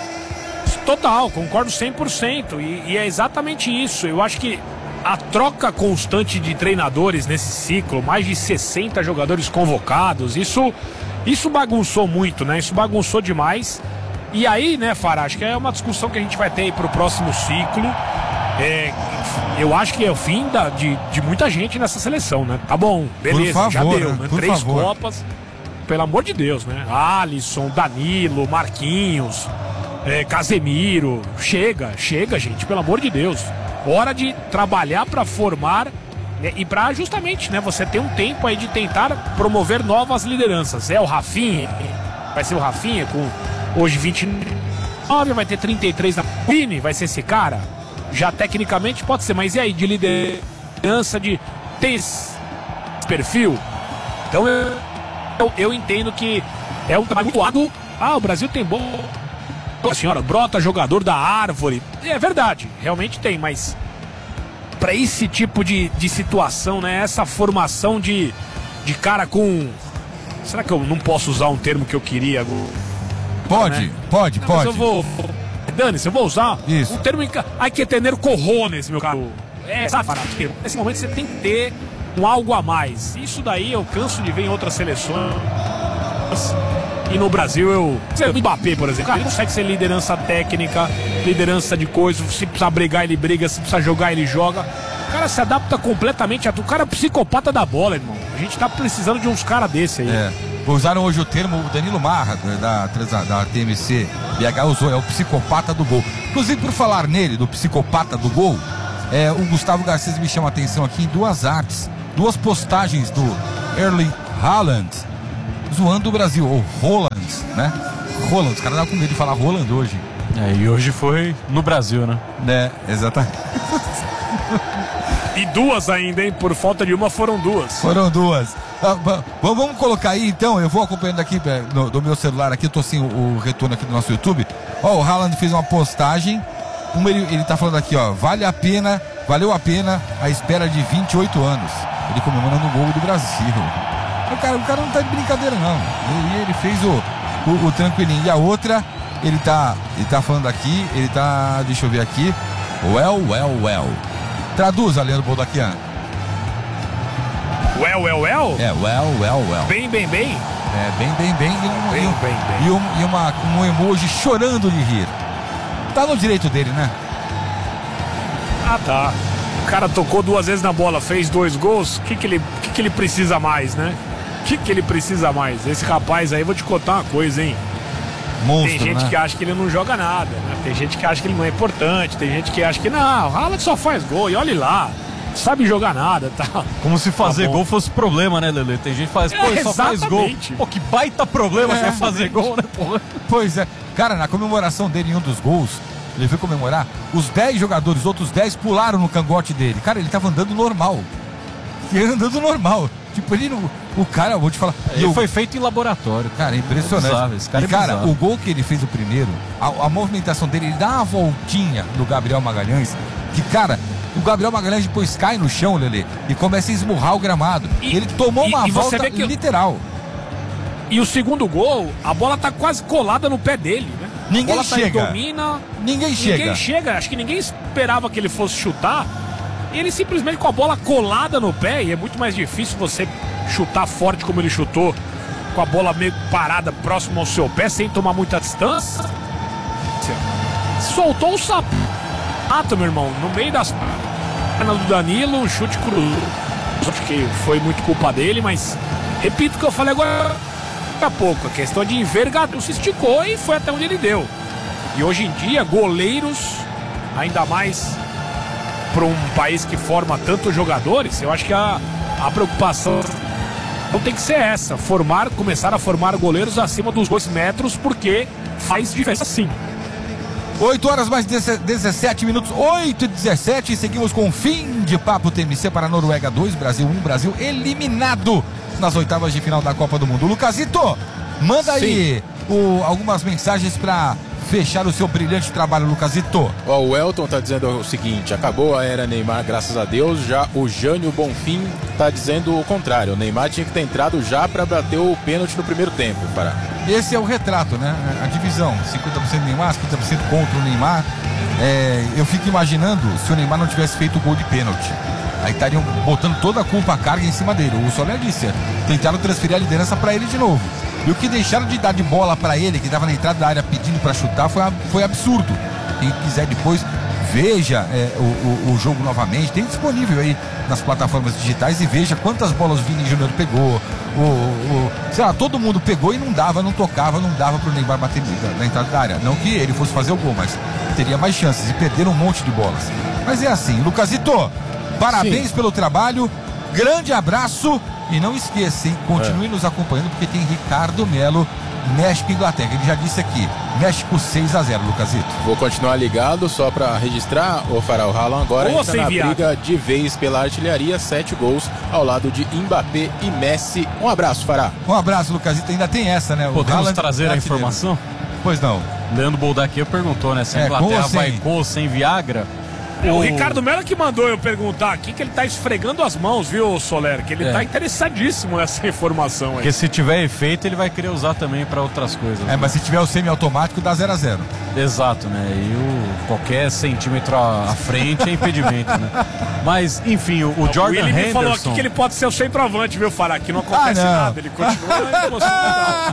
Total, concordo cem por cento. E, e é exatamente isso. Eu acho que a troca constante de treinadores nesse ciclo, mais de sessenta jogadores convocados, isso, isso bagunçou muito, né? Isso bagunçou demais. E aí, né, Fará, acho que é uma discussão que a gente vai ter aí pro próximo ciclo. É, eu acho que é o fim da, de, de muita gente nessa seleção, né? Tá bom, beleza, favor, já deu, né? né? Por Três favor. Copas, pelo amor de Deus, né? Alisson, Danilo, Marquinhos, é, Casemiro. Chega, chega, gente, pelo amor de Deus. Hora de trabalhar para formar, né, e para justamente, né, você ter um tempo aí de tentar promover novas lideranças. É o Rafinha, vai ser o Rafinha com hoje vinte e nove, vai ter trinta e três na Vini, vai ser esse cara. Já tecnicamente pode ser, mas e aí, de liderança, de ter esse perfil? Então eu, eu, eu entendo que é um trabalho muito árduo. Ah, o Brasil tem bom. A senhora, brota jogador da árvore. É verdade, realmente tem, mas para esse tipo de, de situação, né? Essa formação de, de cara com. Será que eu não posso usar um termo que eu queria? Pode, né? pode, não, pode. Mas eu vou. Dane-se, eu vou usar Isso. um termo. Ai que tener corrones, meu caro. É, sabe, porque nesse momento você tem que ter um algo a mais. Isso daí eu canso de ver em outras seleções. E no Brasil eu. O Mbappé, por exemplo, ele consegue ser liderança técnica, liderança de coisas. Se precisar brigar, ele briga. Se precisar jogar, ele joga. O cara se adapta completamente a tudo. O cara é psicopata da bola, irmão. A gente tá precisando de uns caras desse aí. É. Usaram hoje o termo, o Danilo Marra, da, da, da T M C B H usou, é o psicopata do gol. Inclusive, por falar nele, do psicopata do gol, é, o Gustavo Garcês me chama a atenção aqui em duas artes, duas postagens do Erling Haaland, zoando o Brasil, ou Roland, né? Roland, os caras estavam com medo de falar Roland hoje. É, e hoje foi no Brasil, né? É, exatamente. E duas ainda, hein? Por falta de uma foram duas. Foram duas. Ah, vamos colocar aí então, eu vou acompanhando aqui no, do meu celular aqui, eu tô sem o, o retorno aqui do nosso YouTube. Ó, o Haaland fez uma postagem, uma, ele, ele tá falando aqui, ó, vale a pena, valeu a pena a espera de vinte e oito anos. Ele comemorando o gol do Brasil. O cara, o cara não tá de brincadeira não. Ele, ele fez o, o, o tranquilinho. E a outra, ele tá, ele tá falando aqui, ele tá, deixa eu ver aqui, well, well, well. Traduza, Leandro Boldaquian. Well, well, well? É, well, well, well. Bem, bem, bem? É, bem, bem, bem. E, um, bem, e, um, bem, bem. e, um, e uma, um emoji chorando de rir. Tá no direito dele, né? Ah, tá. O cara tocou duas vezes na bola, fez dois gols. O que, que, ele, que, que ele precisa mais, né? O que, que ele precisa mais? Esse rapaz aí, vou te contar uma coisa, hein? Monstro, tem gente né? que acha que ele não joga nada, né? Tem gente que acha que ele não é importante, tem gente que acha que não, o Haaland só faz gol, e olha lá, sabe jogar nada, tá? Como se fazer tá gol fosse problema, né, Lelê? Tem gente que faz, pô, é, só faz gol. Pô, que baita problema é, você fazer gol, né, porra? Pois é. Cara, na comemoração dele em um dos gols, ele foi comemorar, os dez jogadores, os outros dez pularam no cangote dele. Cara, ele tava andando normal. Ele andando normal. Tipo, ele não... O cara, eu vou te falar... Ele eu, foi feito em laboratório. Cara, é impressionante. É bizarro, esse cara e, é cara, bizarro. o gol que ele fez o primeiro, a, a movimentação dele, ele dá uma voltinha no Gabriel Magalhães, que, cara, o Gabriel Magalhães depois cai no chão, Lelê, e começa a esmurrar o gramado. E, ele tomou e, uma e volta que literal. E o segundo gol, a bola tá quase colada no pé dele, né? Ninguém a bola chega. Tá domina, ninguém chega. Ninguém chega. Acho que ninguém esperava que ele fosse chutar. Ele simplesmente com a bola colada no pé, e é muito mais difícil você chutar forte como ele chutou, com a bola meio parada próximo ao seu pé, sem tomar muita distância. Soltou o sapato, meu irmão, no meio das pernas do Danilo, um chute cruzado. Acho que foi muito culpa dele, mas repito o que eu falei agora há pouco, a questão de envergadura, se esticou e foi até onde ele deu. E hoje em dia, goleiros, ainda mais para um país que forma tantos jogadores, eu acho que a, a preocupação não tem que ser essa, formar, começar a formar goleiros acima dos dois metros, porque faz diferença sim. oito horas mais dezessete minutos, oito e dezessete, e seguimos com o fim de Papo T M C para a Noruega dois, Brasil um, Brasil eliminado nas oitavas de final da Copa do Mundo. Lucasito, manda Sim. aí o, algumas mensagens para fechar o seu brilhante trabalho, Lucasito. Ó, o Elton tá dizendo o seguinte: acabou a era Neymar, graças a Deus. Já o Jânio Bonfim tá dizendo o contrário. O Neymar tinha que ter entrado já para bater o pênalti no primeiro tempo. Para. Esse é o retrato, né? A divisão, cinquenta por cento Neymar, cinquenta por cento contra o Neymar. É, eu fico imaginando se o Neymar não tivesse feito o gol de pênalti. Aí estariam botando toda a culpa, a carga em cima dele. O Soler disse, tentaram transferir a liderança para ele de novo. E o que deixaram de dar de bola para ele, que estava na entrada da área pedindo para chutar, foi, foi absurdo. Quem quiser depois, veja é, o, o, o jogo novamente. Tem disponível aí nas plataformas digitais e veja quantas bolas o Vini Júnior pegou. O, o, sei lá, todo mundo pegou e não dava, não tocava, não dava para o Neymar bater na entrada da área. Não que ele fosse fazer o gol, mas teria mais chances. E perderam um monte de bolas. Mas é assim, Lucasito, parabéns Sim. pelo trabalho. Grande abraço. E não esqueça, hein? Continue é. nos acompanhando, porque tem Ricardo Melo, México e Inglaterra. Ele já disse aqui, México seis a zero, Lucasito. Vou continuar ligado só para registrar, o Farol Haaland agora entra na briga de vez pela artilharia, sete gols ao lado de Mbappé e Messi. Um abraço, Fará. Um abraço, Lucasito. Ainda tem essa, né? O Podemos Haaland trazer a informação? Pois não. Leandro Boldaquia perguntou, né? Se a é, Inglaterra com vai com ou sem Viagra. É, o Ricardo Melo que mandou eu perguntar aqui, que ele tá esfregando as mãos, viu, Soler? Que ele é. tá interessadíssimo nessa informação aí. Porque se tiver efeito, ele vai querer usar também para outras coisas. É, né? mas se tiver o semiautomático, dá zero a zero. Exato, né? E o, qualquer centímetro à frente é impedimento, né? Mas, enfim, o, o Jordan Henderson... Ele falou aqui que ele pode ser o centroavante, viu, Fará? Que não acontece ah, não. nada, ele continua...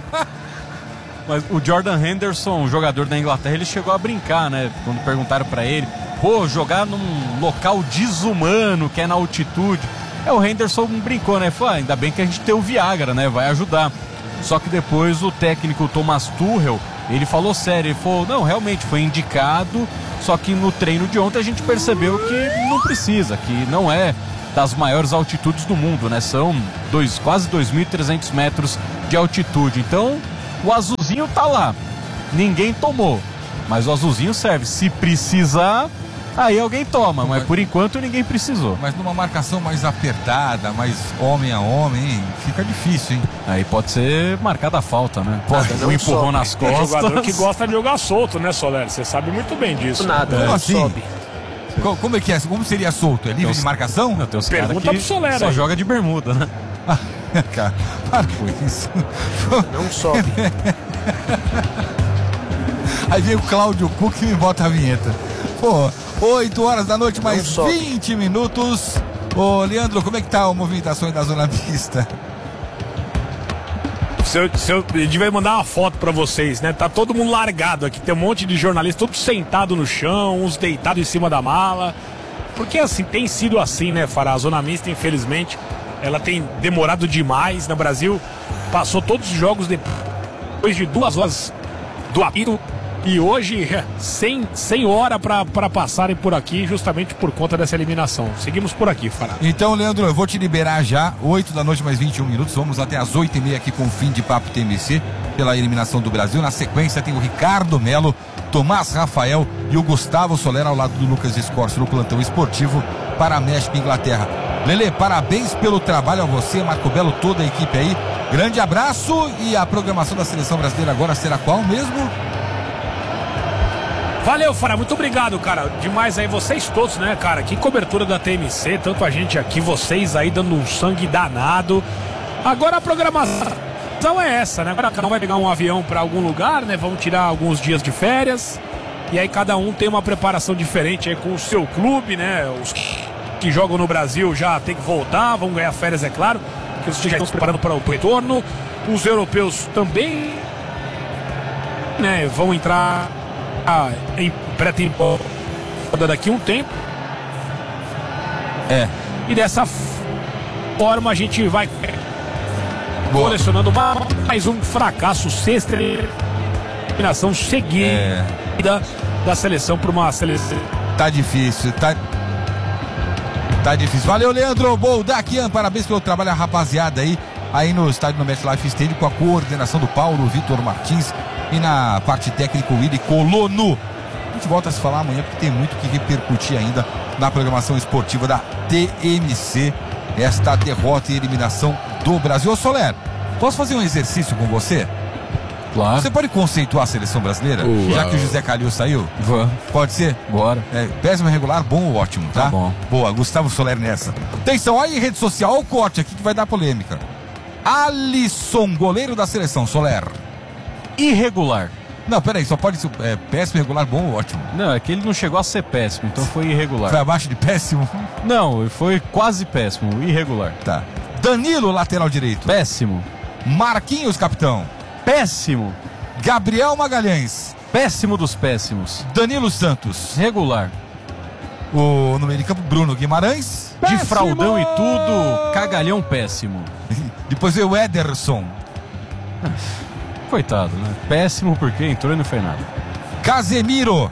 Mas o Jordan Henderson, o jogador da Inglaterra, ele chegou a brincar, né? Quando perguntaram para ele, pô, jogar num local desumano, que é na altitude. É, o Henderson brincou, né? Falou, ah, ainda bem que a gente tem o Viagra, né? Vai ajudar. Só que depois o técnico Thomas Tuchel, ele falou sério, ele falou, não, realmente foi indicado, só que no treino de ontem a gente percebeu que não precisa, que não é das maiores altitudes do mundo, né? São dois, quase dois mil e trezentos metros de altitude. Então, o azulzinho tá lá. Ninguém tomou, mas o azulzinho serve. Se precisar, aí alguém toma, mas por enquanto ninguém precisou. Mas numa marcação mais apertada, mais homem a homem, hein? Fica difícil, hein? Aí pode ser marcada a falta, né? Pode, um empurrão nas Tem costas. jogador que gosta de jogar solto, né, Soler? Você sabe muito bem disso. Nada, é. como assim? Co- Como é que é? Como seria solto? É livre de marcação? Não, tem uns caras Pergunta que pro Soler só aí. joga de bermuda, né? Cara, para com isso. Não sobe. Aí vem o Cláudio Cook e me bota a vinheta. Pô, oito horas da noite, mais sobe. vinte minutos. Ô, Leandro, como é que tá a movimentação aí da zona pista? Se eu, se eu, eu devia mandar uma foto pra vocês, né? Tá todo mundo largado aqui. Tem um monte de jornalistas, todos sentados no chão, uns deitados em cima da mala. Porque assim, tem sido assim, né, Fará? A zona mista, infelizmente, ela tem demorado demais no Brasil. Passou todos os jogos depois de duas horas do apito. E hoje, sem, sem hora pra, pra passarem por aqui, justamente por conta dessa eliminação. Seguimos por aqui, Fará. Então, Leandro, eu vou te liberar já, oito da noite, mais vinte e um minutos. Vamos até as oito e meia aqui com o fim de Papo T M C, pela eliminação do Brasil. Na sequência tem o Ricardo Melo, Tomás Rafael e o Gustavo Soler ao lado do Lucas Escorcio no plantão esportivo para a México e Inglaterra. Lelê, parabéns pelo trabalho a você, Marco Belo, toda a equipe aí. Grande abraço, e a programação da Seleção Brasileira agora será qual mesmo? Valeu, Fará, muito obrigado, cara. Demais aí, vocês todos, né, cara? Que cobertura da T M C, tanto a gente aqui, vocês aí dando um sangue danado. Agora a programação é essa, né? Agora cada um vai pegar um avião pra algum lugar, né? Vamos tirar alguns dias de férias. E aí cada um tem uma preparação diferente aí com o seu clube, né? Os que jogam no Brasil já tem que voltar, vão ganhar férias, é claro, que os já estão se preparando para o retorno. Os europeus também, né? Vão entrar Ah, em pré-temporada daqui a um tempo. É. E dessa forma a gente vai Boa. colecionando mais um fracasso, sexta eliminação seguida é. da seleção para uma seleção. Tá difícil, tá. Tá difícil. Valeu, Leandro Boldaquian, parabéns pelo trabalho, a rapaziada aí, aí no estádio no MetLife Stadium, com a coordenação do Paulo Vitor Martins. E na parte técnica, o Willy Colono. A gente volta a se falar amanhã, porque tem muito que repercutir ainda na programação esportiva da T M C. Esta derrota e eliminação do Brasil. Ô, Soler, posso fazer um exercício com você? Claro. Você pode conceituar a seleção brasileira? Uh, já que o José Calil saiu? Vamos. Pode ser? Bora. É, péssimo, regular, bom ou ótimo, tá? Tá bom. Boa, Gustavo Soler nessa. Atenção, aí rede social, olha o corte aqui que vai dar polêmica. Alisson, goleiro da seleção, Soler. Irregular. Não, peraí, só pode ser é, péssimo, regular, bom ou ótimo? Não, é que ele não chegou a ser péssimo, então foi irregular. Foi abaixo de péssimo? Não, foi quase péssimo, irregular. Tá. Danilo, lateral direito. Péssimo. Marquinhos, capitão. Péssimo. Gabriel Magalhães. Péssimo dos péssimos. Danilo Santos. Regular. O no meio de campo, Bruno Guimarães. Péssimo! De fraldão e tudo, cagalhão péssimo. Depois veio o Ederson. Coitado, né? Péssimo porque entrou e não fez nada. Casemiro.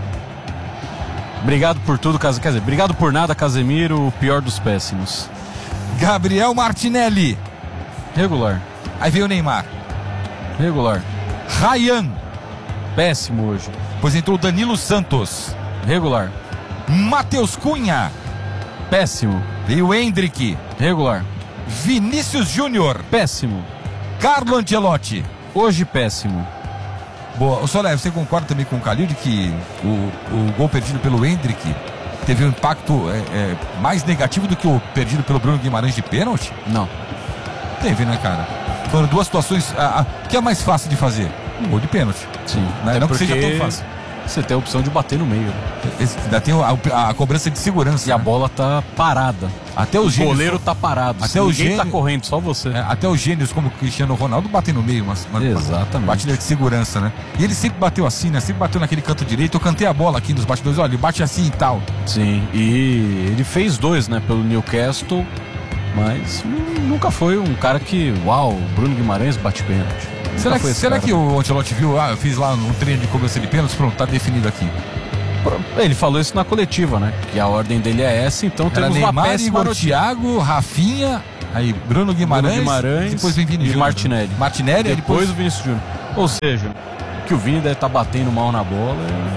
Obrigado por tudo, quer dizer, obrigado por nada, Casemiro, o pior dos péssimos. Gabriel Martinelli. Regular. Aí veio o Neymar. Regular. Ryan. Péssimo hoje. Pois entrou o Danilo Santos. Regular. Matheus Cunha. Péssimo. Veio o Hendrick. Regular. Vinícius Júnior. Péssimo. Carlo Ancelotti. Hoje péssimo. Boa. O Soler, você concorda também com o Calil de que o, o gol perdido pelo Hendrick teve um impacto é, é, mais negativo do que o perdido pelo Bruno Guimarães de pênalti? Não. Teve, né, cara? Foram duas situações. A, a, que é mais fácil de fazer? Um gol de pênalti. Sim. Não, não que seja tão fácil. Você tem a opção de bater no meio. Esse, ainda tem a, a cobrança de segurança. E né? A bola tá parada. Até os o gênios, goleiro tá parado. Até ninguém gênio, tá correndo, só você. É, até os gênios como o Cristiano Ronaldo batem no meio. Mas, mas, Exatamente. Batida de segurança, né? E ele sempre bateu assim, né? Sempre bateu naquele canto direito. Eu cantei a bola aqui nos bastidores. Olha, ele bate assim e tal. Sim, e ele fez dois, né? Pelo Newcastle. Mas nunca foi um cara que, uau, Bruno Guimarães bate pênalti. Será, que, será que o Ancelotti viu, ah, eu fiz lá um treino de cobrança de pênaltis, pronto, tá definido aqui. Ele falou isso na coletiva, né? Que a ordem dele é essa, então Era temos Neymar, uma péssima Igor, notícia. Thiago, Rafinha, aí Bruno Guimarães, Bruno Guimarães depois vem Vini e Júnior. Martinelli. Martinelli, depois, depois depois o Vinícius Júnior. Ou seja, que o Vini deve estar batendo mal na bola.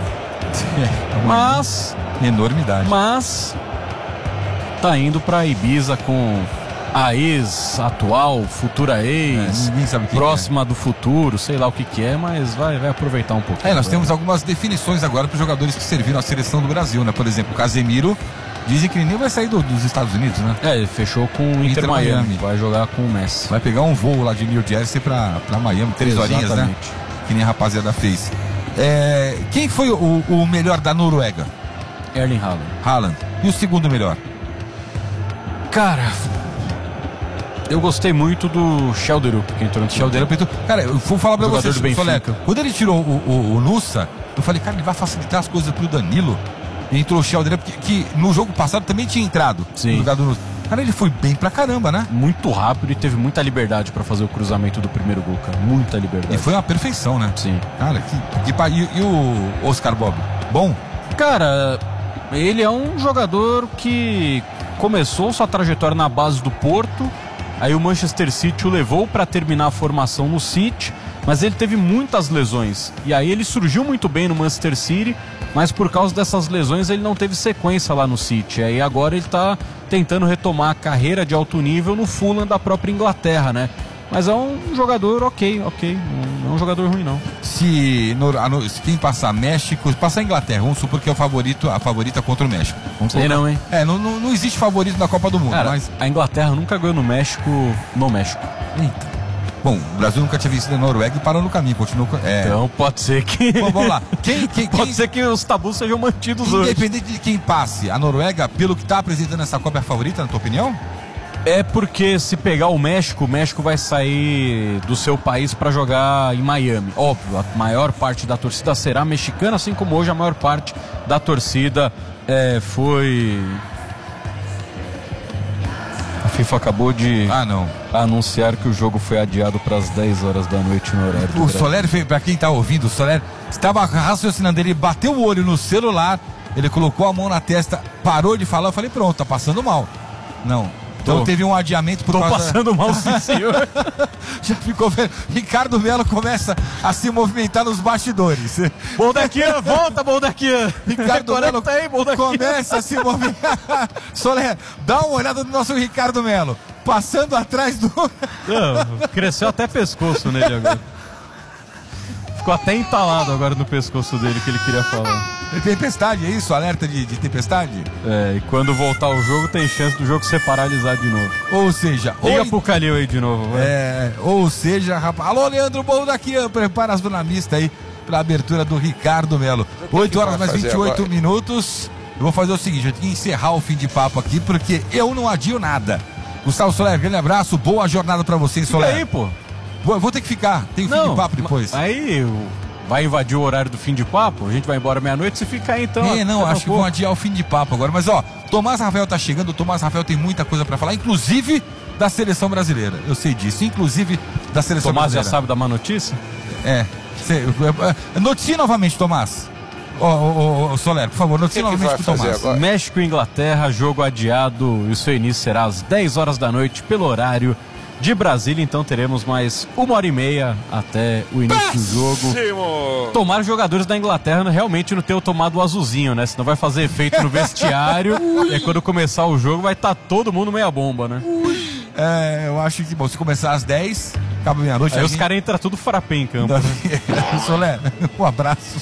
E... mas... enormidade. Mas... tá indo pra Ibiza com a ex atual, futura ex, é, ninguém sabe o que próxima é. do futuro, sei lá o que que é, mas vai, vai aproveitar um pouco. É, nós temos algumas definições agora para os jogadores que serviram à seleção do Brasil, né? Por exemplo, o Casemiro, dizem que ele nem vai sair do, dos Estados Unidos, né? É, ele fechou com o Inter, Inter Miami. Miami, vai jogar com o Messi. Vai pegar um voo lá de New Jersey para Miami, três Exatamente. horinhas, né? Que nem a rapaziada fez. É, quem foi o, o melhor da Noruega? Erling Haaland. Haaland. E o segundo melhor? Cara, eu gostei muito do Schelderup, que entrou no Schelderup. Cara, eu vou falar pra você, Soler, quando ele tirou o, o, o Nussa, eu falei, cara, ele vai facilitar as coisas pro Danilo. E entrou o Schelderup, que, que no jogo passado também tinha entrado. Sim. No lugar do Nussa. Cara, ele foi bem pra caramba, né? Muito rápido e teve muita liberdade pra fazer o cruzamento do primeiro gol, cara. Muita liberdade. E foi uma perfeição, né? Sim. Cara, que, que, e, e o Oscar Bob? Bom? Cara, ele é um jogador que começou sua trajetória na base do Porto, aí o Manchester City o levou para terminar a formação no City, mas ele teve muitas lesões, e aí ele surgiu muito bem no Manchester City, mas por causa dessas lesões ele não teve sequência lá no City, aí agora ele tá tentando retomar a carreira de alto nível no Fulham da própria Inglaterra, né? Mas é um jogador ok, ok, não é um jogador ruim não. Se, no, a, no, se quem passar México, passar a Inglaterra, vamos supor que é o favorito, a favorita contra o México. Vamos Sei não, hein? É, não, não, não existe favorito na Copa do Mundo. Cara, mas... a Inglaterra nunca ganhou no México, no México. Eita. Bom, o Brasil nunca tinha vencido a Noruega e parou no caminho, continuou. É... Então pode ser que. Bom, vamos lá. Quem, quem, pode quem... ser que os tabus sejam mantidos hoje. Independente de quem passe, a Noruega, pelo que está apresentando essa Copa, é a favorita, na tua opinião? É porque se pegar o México, o México vai sair do seu país para jogar em Miami. Óbvio, a maior parte da torcida será mexicana, assim como hoje a maior parte da torcida é, foi... A FIFA acabou de ah, não. anunciar que o jogo foi adiado para as dez horas da noite no horário do O Brasil. Soler, para quem está ouvindo, o Soler estava raciocinando, ele bateu o olho no celular, ele colocou a mão na testa, parou de falar, eu falei, pronto, tá passando mal. Não. Então Tô. teve um adiamento por Tô causa... passando mal, sim, senhor. Já ficou vendo. Ricardo Melo começa a se movimentar nos bastidores. Bom daqui, volta, bom daqui. Ricardo Melo aí, bom daqui. começa a se movimentar. Soler, dá uma olhada no nosso Ricardo Melo. Passando atrás do... Não, cresceu até pescoço nele agora. Ficou até entalado agora no pescoço dele que ele queria falar. Tempestade, é isso? Alerta de, de tempestade? É, e quando voltar o jogo tem chance do jogo ser paralisado de novo. Ou seja... Liga oi... pro Calil aí de novo. Vai. É, ou seja, rapaz... Alô, Leandro Bom daqui, prepara as na mista aí pra abertura do Ricardo Melo. oito horas mais vinte e oito minutos. Eu vou fazer o seguinte, eu tenho que encerrar o fim de papo aqui, porque eu não adio nada. Gustavo Soler, grande abraço, boa jornada pra vocês, Soler. Fica aí, pô. Vou, vou ter que ficar, tem fim de papo depois. Aí... Vai invadir o horário do fim de papo? A gente vai embora meia-noite, você fica aí então. É, não, acho que vão adiar o fim de papo agora. Mas ó, Tomás Rafael tá chegando, o Tomás Rafael tem muita coisa pra falar, inclusive da seleção brasileira. Eu sei disso, inclusive da seleção Tomás brasileira. Tomás já sabe da má notícia? É. Cê, noticie novamente, Tomás. Ô, ô, ô, Soler, por favor, noticie novamente pro Tomás. Agora? México e Inglaterra, jogo adiado. E o seu início será às dez horas da noite pelo horário de Brasília, então teremos mais uma hora e meia até o início Péssimo. do jogo. Tomara os jogadores da Inglaterra realmente não tenham tomado o azulzinho, né? Senão vai fazer efeito no vestiário. E aí quando começar o jogo vai estar tá todo mundo meia bomba, né? É, eu acho que, bom, se começar às dez, acaba meia-noite. Aí a os gente... caras entram tudo farapé em campo. Né? Soler, um abraço.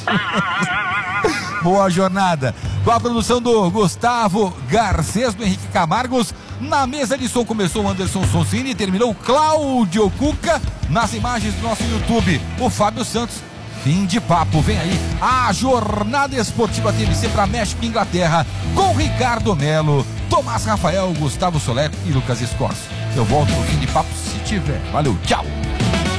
Boa jornada. Com a produção do Gustavo Garcês, do Henrique Camargos. Na mesa de som começou o Anderson Sonsini e terminou o Cláudio Cuca. Nas imagens do nosso YouTube, o Fábio Santos. Fim de papo, vem aí a jornada esportiva T M C para México e Inglaterra com Ricardo Melo, Tomás Rafael, Gustavo Soler e Lucas Escorcio. Eu volto no fim de papo se tiver. Valeu, tchau!